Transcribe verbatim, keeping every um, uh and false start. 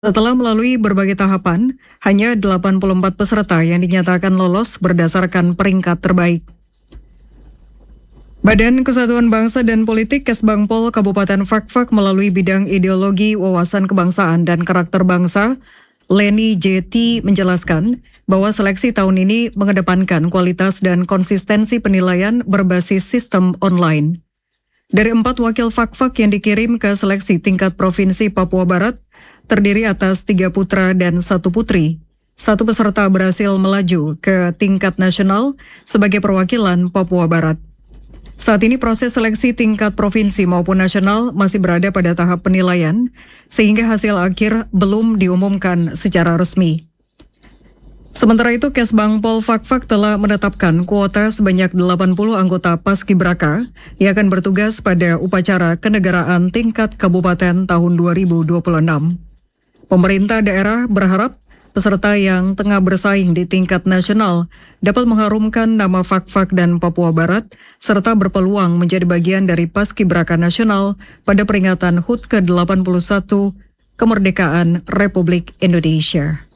Setelah melalui berbagai tahapan, hanya delapan puluh empat peserta yang dinyatakan lolos berdasarkan peringkat terbaik. Badan Kesatuan Bangsa dan Politik Kesbangpol Kabupaten Fakfak melalui bidang ideologi, wawasan kebangsaan dan karakter bangsa, Leni J T menjelaskan bahwa seleksi tahun ini mengedepankan kualitas dan konsistensi penilaian berbasis sistem online. Dari empat wakil Fakfak yang dikirim ke seleksi tingkat Provinsi Papua Barat, terdiri atas tiga putra dan satu putri. Satu peserta berhasil melaju ke tingkat nasional sebagai perwakilan Papua Barat. Saat ini proses seleksi tingkat provinsi maupun nasional masih berada pada tahap penilaian, sehingga hasil akhir belum diumumkan secara resmi. Sementara itu, Kesbangpol Fakfak telah menetapkan kuota sebanyak delapan puluh anggota Paskibraka yang akan bertugas pada upacara kenegaraan tingkat kabupaten tahun dua ribu dua puluh enam. Pemerintah daerah berharap peserta yang tengah bersaing di tingkat nasional dapat mengharumkan nama Fakfak dan Papua Barat serta berpeluang menjadi bagian dari Paskibraka Nasional pada peringatan H U T ke delapan puluh satu kemerdekaan Republik Indonesia.